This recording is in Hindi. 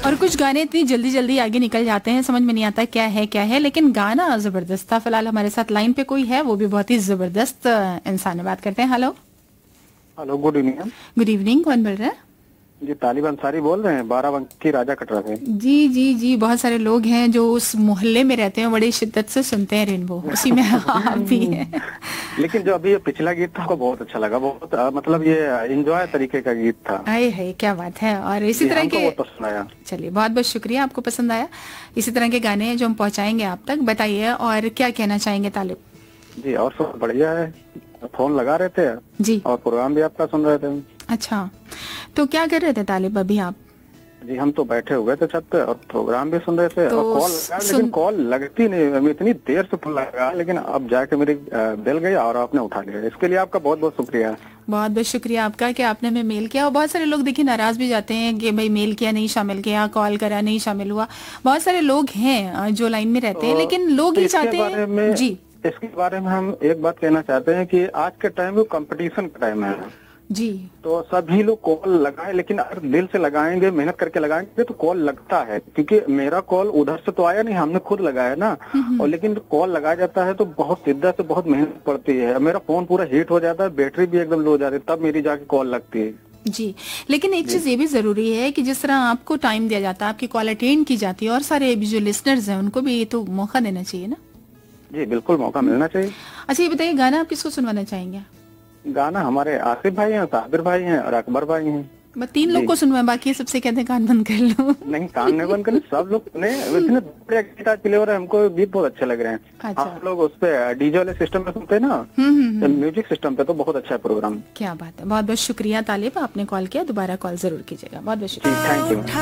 और कुछ गाने इतनी जल्दी जल्दी आगे निकल जाते हैं, समझ में नहीं आता क्या है, लेकिन गाना जबरदस्त था। फिलहाल हमारे साथ लाइन पे कोई है, वो भी बहुत ही जबरदस्त इंसान है। बात करते हैं। Hello hello, good evening. Good evening, कौन बोल रहा है? जी तालिब अंसारी बोल रहे हैं, बाराबंकी राजा कटरा से। जी जी जी, बहुत सारे लोग हैं जो उस मोहल्ले में रहते हैं, बड़ी शिद्दत से सुनते हैं रेनबो, उसी में आप भी हैं। लेकिन जो अभी ये पिछला गीत था आपको बहुत अच्छा लगा, बहुत मतलब ये एंजॉय तरीके का गीत था। आए है, क्या बात है। और इसी तरह के बहुत पसंद आया। चलिए, बहुत बहुत शुक्रिया, आपको पसंद आया। इसी तरह के गाने हैं जो हम पहुंचाएंगे आप तक। बताइए और क्या कहना चाहेंगे तालिब? जी और सब बढ़िया है, फोन लगा रहे थे जी, और प्रोग्राम भी आपका सुन रहे थे। अच्छा, तो क्या कर रहे थे तालिब अभी आप? जी हम तो बैठे हुए थे छत पे और प्रोग्राम भी सुन रहे थे। तो और कॉल लगा, लेकिन कॉल लगती नहीं, मैं इतनी देर से फोन लगा, लेकिन अब जाके मेरी बेल गई और आपने उठा लिया। इसके लिए आपका बहुत बहुत शुक्रिया। बहुत बहुत शुक्रिया आपका कि आपने हमें मेल किया। और बहुत सारे लोग देखिए नाराज भी जाते हैं कि भाई मेल किया नहीं शामिल किया, कॉल करा नहीं शामिल हुआ। बहुत सारे लोग हैं जो लाइन में रहते हैं, लेकिन लोग ही चाहते हैं। जी, इसके बारे में हम एक बात कहना चाहते हैं कि आज के टाइम में कंपटीशन का टाइम है जी, तो सभी लोग कॉल लगाए, लेकिन अगर दिल से लगाएंगे, मेहनत करके लगाएंगे तो कॉल लगता है। क्योंकि मेरा कॉल उधर से तो आया नहीं, हमने खुद लगाया ना। और लेकिन कॉल लगाया जाता है तो बहुत शिद्दत से, बहुत मेहनत पड़ती है। मेरा फोन पूरा हीट हो जाता है, बैटरी भी एकदम लो हो जाती है, तब मेरी जाके कॉल लगती है। जी, लेकिन एक चीज ये भी जरूरी है कि जिस तरह आपको टाइम दिया जाता है, आपकी कॉल अटेंड की जाती है, और सारे जो लिसनर्स हैं उनको भी ये तो मौका देना चाहिए ना। जी बिल्कुल, मौका मिलना चाहिए। अच्छा ये बताइए, गाना आप किसको सुनवाना चाहेंगे? गाना हमारे आसिफ भाई हैं, साबिर भाई हैं और अकबर भाई हैं। मैं 3 लोग को सुनवाए, बाकी सबसे कहते हैं कान बंद कर लो। नहीं, कान नहीं बंद कर, सब लोग सुने। इतने बढ़िया गिटार प्ले हो रहे हैं, हमको गीत बहुत अच्छे लग रहे हैं। अच्छा। आप लोग उस पे डीजे वाले सिस्टम पे सुनते हैं ना, म्यूजिक सिस्टम पे, तो बहुत अच्छा है प्रोग्राम। क्या बात है, बहुत बहुत शुक्रिया तालिब, आपने कॉल किया। दोबारा कॉल जरूर कीजिएगा। बहुत बहुत शुक्रिया, थैंक यू।